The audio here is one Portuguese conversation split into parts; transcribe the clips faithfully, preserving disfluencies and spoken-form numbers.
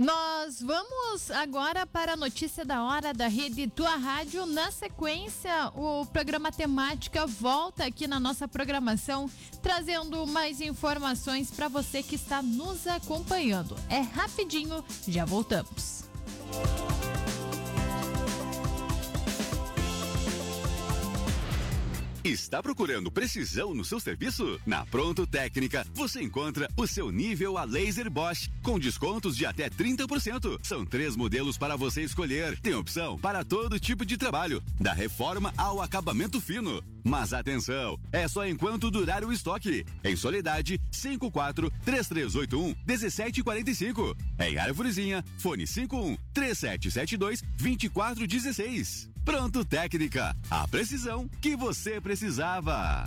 Nós vamos agora para a notícia da hora da Rede Tua Rádio. Na sequência, o programa Temática volta aqui na nossa programação, trazendo mais informações para você que está nos acompanhando. É rapidinho, já voltamos. Está procurando precisão no seu serviço? Na Pronto Técnica, você encontra o seu nível a laser Bosch, com descontos de até trinta por cento. São três modelos para você escolher. Tem opção para todo tipo de trabalho, da reforma ao acabamento fino. Mas atenção, é só enquanto durar o estoque. Em Soledade, cinco quatro três três oito um um sete quatro cinco. Em Arvorezinha, fone cinco um três sete sete dois dois quatro um seis. Pronto Técnica, a precisão que você precisava.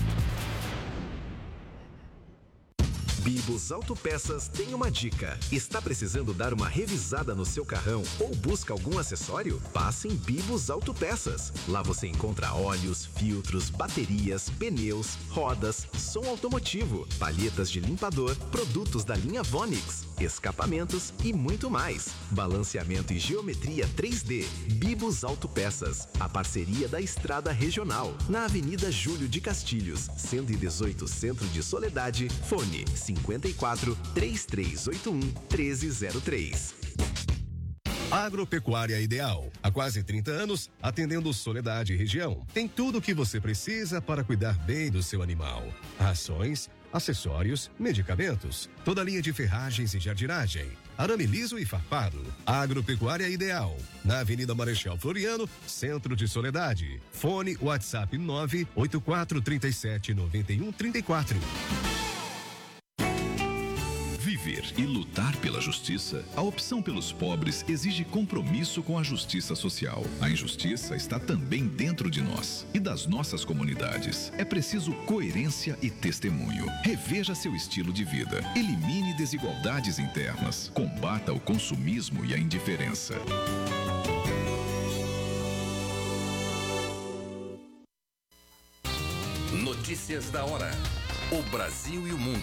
Bibos Autopeças tem uma dica. Está precisando dar uma revisada no seu carrão ou busca algum acessório? Passe em Bibos Autopeças. Lá você encontra óleos, filtros, baterias, pneus, rodas, som automotivo, palhetas de limpador, produtos da linha Vonix, escapamentos e muito mais. Balanceamento e geometria três D. Bibos Autopeças. A parceria da Estrada Regional. Na Avenida Júlio de Castilhos, cento e dezoito, Centro de Soledade. Fone cinquenta e quatro, três três oito um, um três zero três. Agropecuária Ideal. Há quase trinta anos, atendendo Soledade e região. Tem tudo o que você precisa para cuidar bem do seu animal. Rações, acessórios, medicamentos, toda a linha de ferragens e jardinagem, arame liso e farpado. Agropecuária Ideal, na Avenida Marechal Floriano, Centro de Soledade. Fone WhatsApp nove oito quatro três sete nove um três quatro. Viver e lutar pela justiça, a opção pelos pobres exige compromisso com a justiça social. A injustiça está também dentro de nós e das nossas comunidades. É preciso coerência e testemunho. Reveja seu estilo de vida. Elimine desigualdades internas. Combata o consumismo e a indiferença. Notícias da hora. O Brasil e o mundo.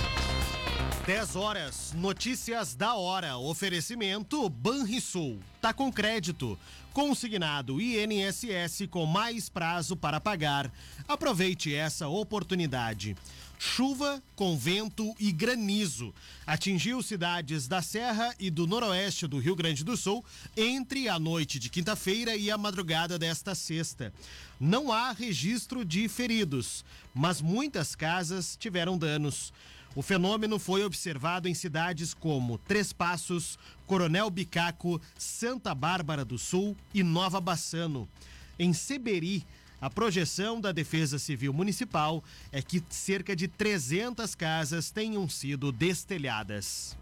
dez horas, notícias da hora. Oferecimento Banrisul. Tá com crédito. Consignado I N S S com mais prazo para pagar. Aproveite essa oportunidade. Chuva com vento e granizo atingiu cidades da Serra e do Noroeste do Rio Grande do Sul entre a noite de quinta-feira e a madrugada desta sexta. Não há registro de feridos, mas muitas casas tiveram danos. O fenômeno foi observado em cidades como Três Passos, Coronel Bicaco, Santa Bárbara do Sul e Nova Bassano. Em Seberi, a projeção da Defesa Civil Municipal é que cerca de trezentas casas tenham sido destelhadas.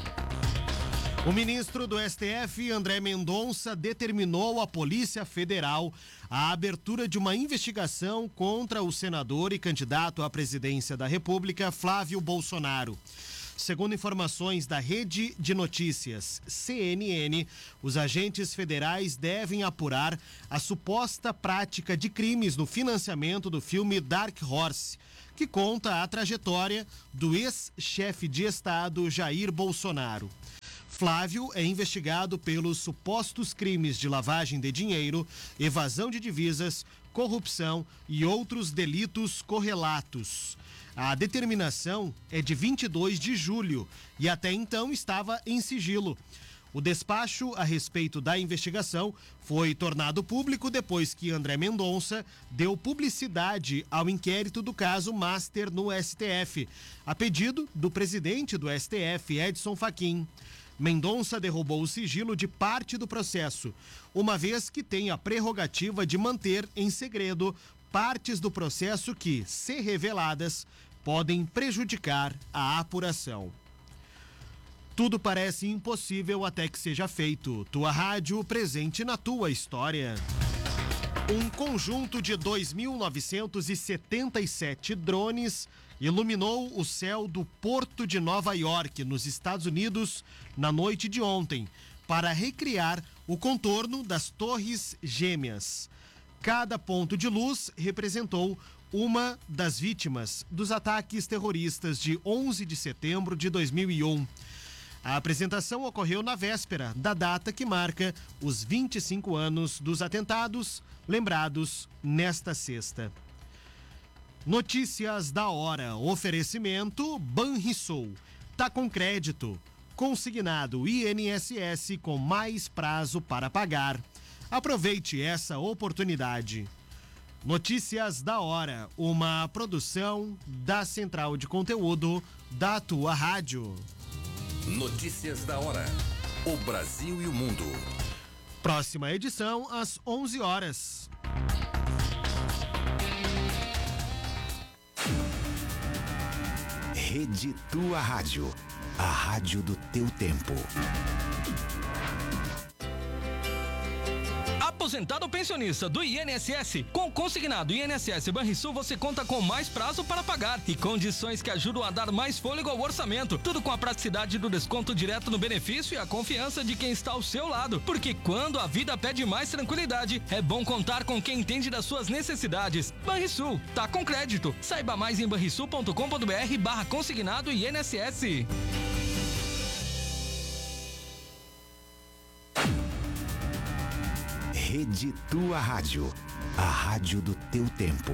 O ministro do S T F, André Mendonça, determinou à Polícia Federal a abertura de uma investigação contra o senador e candidato à presidência da República, Flávio Bolsonaro. Segundo informações da Rede de Notícias C N N, os agentes federais devem apurar a suposta prática de crimes no financiamento do filme Dark Horse, que conta a trajetória do ex-chefe de Estado Jair Bolsonaro. Flávio é investigado pelos supostos crimes de lavagem de dinheiro, evasão de divisas, corrupção e outros delitos correlatos. A determinação é de vinte e dois de julho e até então estava em sigilo. O despacho a respeito da investigação foi tornado público depois que André Mendonça deu publicidade ao inquérito do caso Master no S T F, a pedido do presidente do S T F, Edson Fachin. Mendonça derrubou o sigilo de parte do processo, uma vez que tem a prerrogativa de manter em segredo partes do processo que, se reveladas, podem prejudicar a apuração. Tudo parece impossível até que seja feito. Tua rádio presente na tua história. Um conjunto de dois mil novecentos e setenta e sete drones iluminou o céu do Porto de Nova York, nos Estados Unidos, na noite de ontem, para recriar o contorno das Torres Gêmeas. Cada ponto de luz representou uma das vítimas dos ataques terroristas de onze de setembro de dois mil e um. A apresentação ocorreu na véspera da data que marca os vinte e cinco anos dos atentados, lembrados nesta sexta. Notícias da hora. Oferecimento Banrisul. Tá com crédito. Consignado I N S S com mais prazo para pagar. Aproveite essa oportunidade. Notícias da hora. Uma produção da Central de Conteúdo da tua rádio. Notícias da hora. O Brasil e o mundo. Próxima edição às onze horas. Rede Tua Rádio. A rádio do teu tempo. Aposentado ou pensionista do I N S S, com o consignado I N S S Banrisul você conta com mais prazo para pagar e condições que ajudam a dar mais fôlego ao orçamento. Tudo com a praticidade do desconto direto no benefício e a confiança de quem está ao seu lado. Porque quando a vida pede mais tranquilidade, é bom contar com quem entende das suas necessidades. Banrisul, tá com crédito. Saiba mais em banrisul ponto com ponto br barra consignado I N S S. Rede Tua Rádio. A rádio do teu tempo.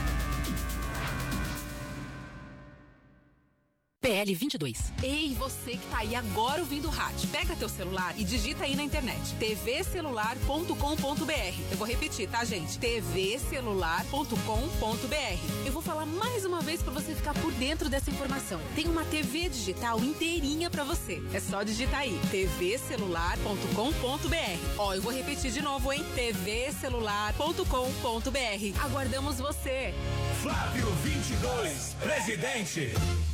P L vinte e dois. Ei, você que tá aí agora ouvindo o rádio. Pega teu celular e digita aí na internet. t v celular ponto com ponto b r. Eu vou repetir, tá, gente? t v celular ponto com ponto b r. Eu vou falar mais uma vez pra você ficar por dentro dessa informação. Tem uma T V digital inteirinha pra você. É só digitar aí. t v celular ponto com ponto b r. Ó, eu vou repetir de novo, hein? t v celular ponto com ponto b r. Aguardamos você. Flávio vinte e dois, presidente.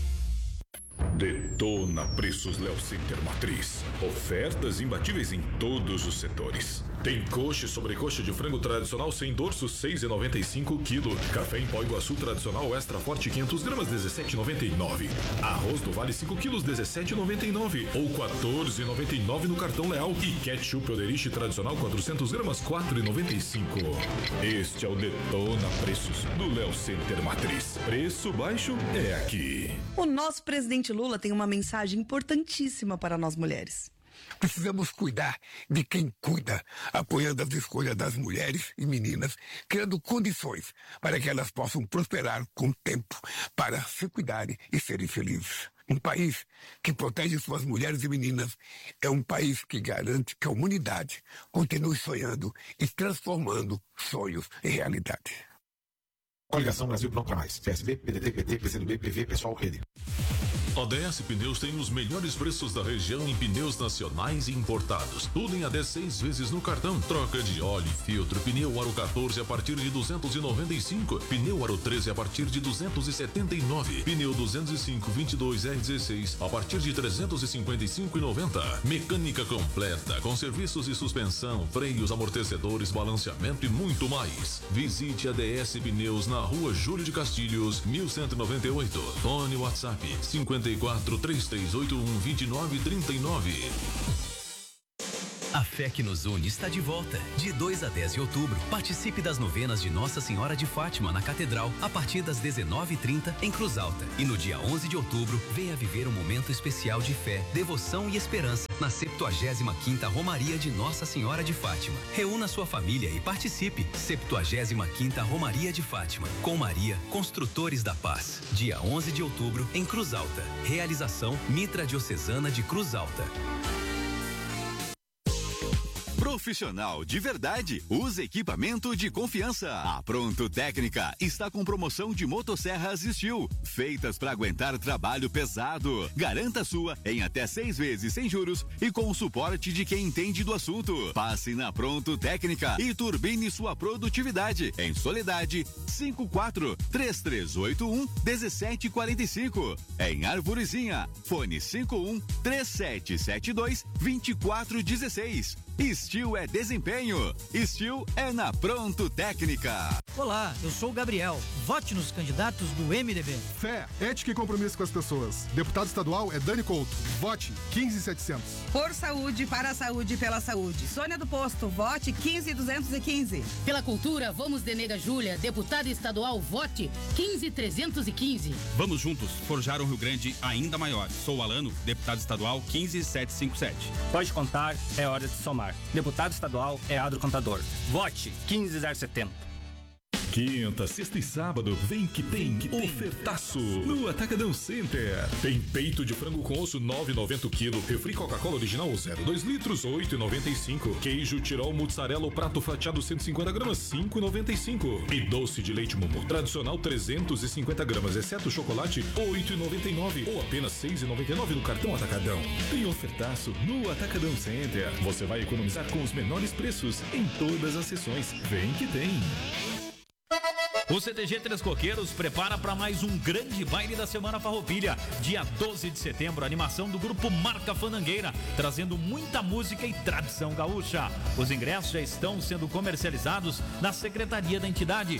Detona Preços Léo Center Matriz. Ofertas imbatíveis em todos os setores. Tem coxa e sobrecoxa de frango tradicional sem dorso seis reais e noventa e cinco quilo. Café em pó Iguaçu tradicional extra forte quinhentas gramas dezessete reais e noventa e nove. Arroz do Vale cinco quilos dezessete reais e noventa e nove ou quatorze reais e noventa e nove no cartão Leal. E ketchup Oderich tradicional quatrocentas gramas quatro reais e noventa e cinco. Este é o Detona Preços do Léo Center Matriz. Preço baixo é aqui. O nosso presidente Lula tem uma mensagem importantíssima para nós mulheres. Precisamos cuidar de quem cuida, apoiando as escolhas das mulheres e meninas, criando condições para que elas possam prosperar com o tempo, para se cuidarem e serem felizes. Um país que protege suas mulheres e meninas é um país que garante que a humanidade continue sonhando e transformando sonhos em realidade. Coligação Brasil Pronto pra Mais. P S B, P D T, P T, P C do B, P V, Pessoal, Rede. A D S Pneus tem os melhores preços da região em pneus nacionais e importados. Tudo em até seis vezes no cartão. Troca de óleo e filtro. Pneu Aro quatorze a partir de duzentos e noventa e cinco. Pneu Aro treze a partir de duzentos e setenta e nove. Pneu duzentos e cinco vinte e dois R dezesseis a partir de trezentos e cinquenta e cinco reais e noventa centavos. Mecânica completa com serviços de suspensão, freios, amortecedores, balanceamento e muito mais. Visite a D S Pneus na Rua Júlio de Castilhos, mil cento e noventa e oito. Fone WhatsApp cinquenta e quatro, três três oito um, vinte e nove, trinta e nove. A fé que nos une está de volta. De dois a dez de outubro, participe das novenas de Nossa Senhora de Fátima na Catedral, a partir das dezenove e trinta em Cruz Alta. E no dia onze de outubro, venha viver um momento especial de fé, devoção e esperança na septuagésima quinta Romaria de Nossa Senhora de Fátima. Reúna sua família e participe. septuagésima quinta Romaria de Fátima. Com Maria, Construtores da Paz. Dia onze de outubro em Cruz Alta. Realização Mitra Diocesana de Cruz Alta. Profissional de verdade, usa equipamento de confiança. A Pronto Técnica está com promoção de motosserras Steel, feitas para aguentar trabalho pesado. Garanta a sua em até seis vezes sem juros e com o suporte de quem entende do assunto. Passe na Pronto Técnica e turbine sua produtividade em Soledade cinco quatro, três três oito um, um sete quatro cinco. Em Arvorezinha, fone cinco um, três sete sete dois, dois quatro um seis. Steel é desempenho. Steel é na Pronto Técnica. Olá, eu sou o Gabriel. Vote nos candidatos do M D B. Fé, ética e compromisso com as pessoas. Deputado estadual é Dani Couto. Vote quinze mil e setecentos. Por saúde, para a saúde e pela saúde. Sônia do Posto, vote quinze mil duzentos e quinze. Pela cultura, vamos de Nega Júlia, deputada estadual, vote quinze mil trezentos e quinze. Vamos juntos, forjar um Rio Grande ainda maior. Sou o Alano, deputado estadual quinze mil setecentos e cinquenta e sete. Pode contar, é hora de somar. Deputado estadual é Adro Contador. Vote quinze mil setenta. Quinta, sexta e sábado, vem que tem, que tem ofertaço no Atacadão Center. Tem peito de frango com osso nove reais e noventa centavos o quilo, refri Coca-Cola original zero vírgula dois litros oito reais e noventa e cinco centavos, queijo Tirol mozzarella prato fatiado cento e cinquenta gramas cinco reais e noventa e cinco centavos e doce de leite Mumu tradicional trezentos e cinquenta gramas, exceto chocolate oito reais e noventa e nove centavos ou apenas seis reais e noventa e nove centavos no cartão Atacadão. Tem ofertaço no Atacadão Center. Você vai economizar com os menores preços em todas as sessões. Vem que tem. O C T G Três Coqueiros prepara para mais um grande baile da Semana Farroupilha. Dia doze de setembro, animação do grupo Marca Fandangueira, trazendo muita música e tradição gaúcha. Os ingressos já estão sendo comercializados na secretaria da entidade.